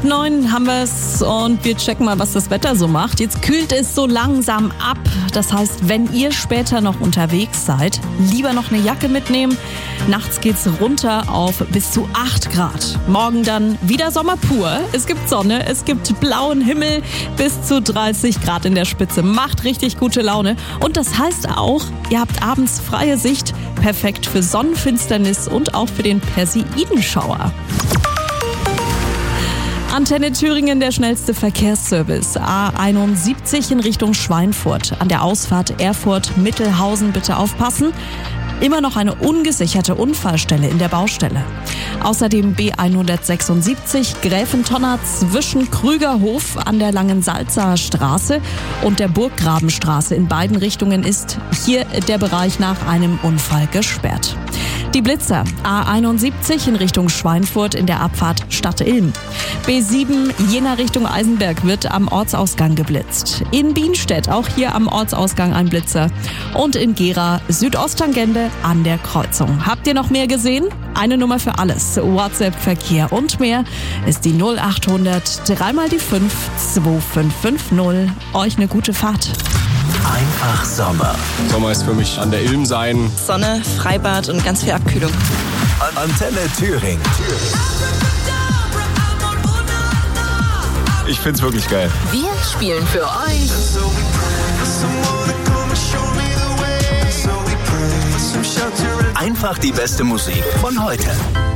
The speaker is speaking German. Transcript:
8:09 haben wir es und wir checken mal, was das Wetter so macht. Jetzt kühlt es so langsam ab. Das heißt, wenn ihr später noch unterwegs seid, lieber noch eine Jacke mitnehmen. Nachts geht's runter auf bis zu 8 Grad. Morgen dann wieder Sommer pur. Es gibt Sonne, es gibt blauen Himmel, bis zu 30 Grad in der Spitze. Macht richtig gute Laune. Und das heißt auch, ihr habt abends freie Sicht. Perfekt für Sonnenfinsternis und auch für den Perseidenschauer. Antenne Thüringen, der schnellste Verkehrsservice. A71 in Richtung Schweinfurt. An der Ausfahrt Erfurt-Mittelhausen bitte aufpassen. Immer noch eine ungesicherte Unfallstelle in der Baustelle. Außerdem B176 Gräfentonner zwischen Krügerhof an der Langensalzaer Straße und der Burggrabenstraße. In beiden Richtungen ist hier der Bereich nach einem Unfall gesperrt. Die Blitzer A71 in Richtung Schweinfurt in der Abfahrt Stadt-Ilm. B7 Jena Richtung Eisenberg wird am Ortsausgang geblitzt. In Bienstedt auch hier am Ortsausgang ein Blitzer. Und in Gera Südosttangente an der Kreuzung. Habt ihr noch mehr gesehen? Eine Nummer für alles. WhatsApp, Verkehr und mehr ist die 0800 3 mal die 5 2550. Euch eine gute Fahrt. Einfach Sommer. Sommer ist für mich an der Ilm sein. Sonne, Freibad und ganz viel Abkühlung. Antenne Thüringen. Ich find's wirklich geil. Wir spielen für euch Einfach die beste Musik von heute.